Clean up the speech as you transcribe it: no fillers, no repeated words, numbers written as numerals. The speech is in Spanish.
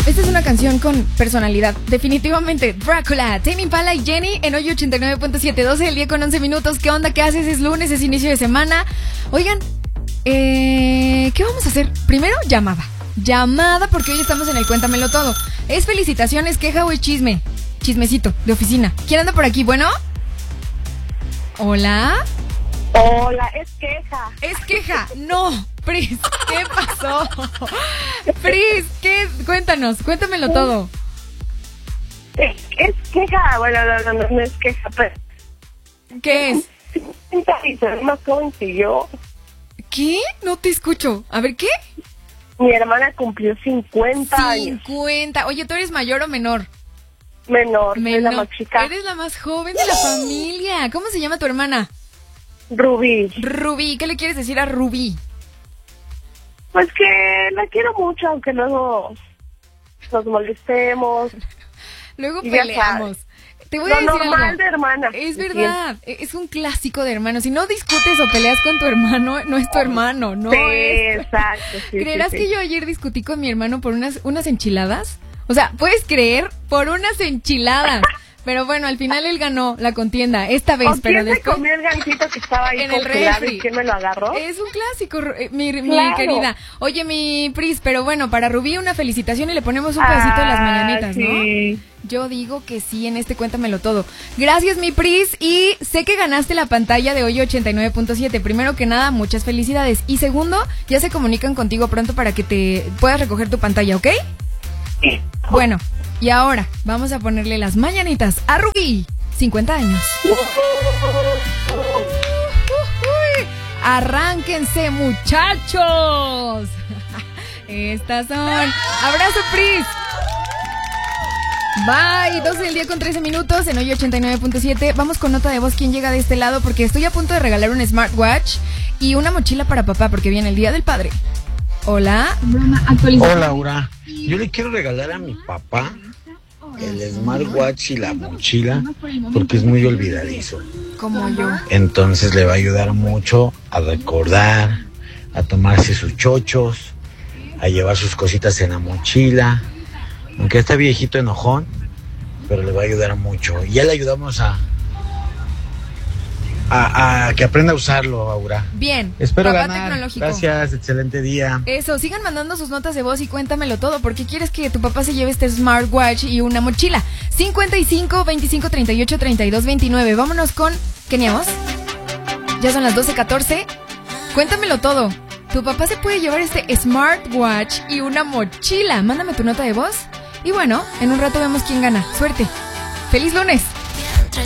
Esta es una canción con personalidad. Definitivamente, Drácula, Tame Impala y Jenny en hoy 89.7, 12 del día con 11 minutos. ¿Qué onda? ¿Qué haces? Es lunes, es inicio de semana. Oigan, ¿qué vamos a hacer? Primero, llamada porque hoy estamos en el Cuéntamelo Todo. ¿Es felicitaciones, queja o es chisme? Chismecito, de oficina. ¿Quién anda por aquí? Bueno. ¿Hola? Hola, es queja. Es queja. No, Pris, ¿qué pasó? Pris, ¿qué? Cuéntamelo todo. Es queja. Bueno, no es queja, pero... ¿Qué es? Es más joven que yo. ¿Qué? No te escucho. A ver, ¿qué? Mi hermana cumplió 50 años. 50. Oye, ¿tú eres mayor o menor? Menor, soy la más chica. Eres la más joven de la familia. ¿Cómo se llama tu hermana? Rubí. Rubí, ¿qué le quieres decir a Rubí? Pues que la quiero mucho, aunque luego nos molestemos. Luego peleamos. Te voy a decir normal algo. De hermana. Es verdad, es un clásico de hermanos. Si no discutes o peleas con tu hermano, no es tu hermano, ¿no? Sí, exacto. Sí, ¿Creerás que yo ayer discutí con mi hermano por unas enchiladas? O sea, ¿puedes creer? Por unas enchiladas. Pero bueno, al final él ganó la contienda, esta vez. ¿Quién pero se comió el ganchito que estaba ahí en el congelado refri? y quién me lo agarró? Es un clásico, mi Claro. querida. Oye, mi Pris, pero bueno, para Rubí una felicitación y le ponemos un pedacito de las mañanitas, sí. ¿no? Yo digo que sí, en este Cuéntamelo Todo. Gracias, mi Pris, y sé que ganaste la pantalla de hoy 89.7. Primero que nada, muchas felicidades. Y segundo, ya se comunican contigo pronto para que te puedas recoger tu pantalla, ¿ok? Sí. Bueno, y ahora vamos a ponerle las mañanitas a Rubí. 50 años. Arránquense, muchachos. Estas son. Abrazo, Pris. Bye. 12 del día con 13 minutos en hoy 89.7. Vamos con nota de voz. ¿Quién llega de este lado? Porque estoy a punto de regalar un smartwatch y una mochila para papá porque viene el Día del Padre. Hola. Hola, Aura. Yo le quiero regalar a mi papá el smartwatch y la mochila porque es muy olvidadizo. Como yo. Entonces le va a ayudar mucho a recordar, a tomarse sus chochos, a llevar sus cositas en la mochila. Aunque está viejito enojón, pero le va a ayudar mucho. Y ya le ayudamos a que aprenda a usarlo, Aura. Bien. Espero papá ganar. Tecnológico. Gracias, excelente día. Eso, sigan mandando sus notas de voz y cuéntamelo todo. ¿Por qué quieres que tu papá se lleve este smartwatch y una mochila? 55 25 38 32 29. Vámonos con... ¿Qué teníamos? Ya son las 12:14. Cuéntamelo todo. Tu papá se puede llevar este smartwatch y una mochila. Mándame tu nota de voz. Y bueno, en un rato vemos quién gana. Suerte. ¡Feliz lunes!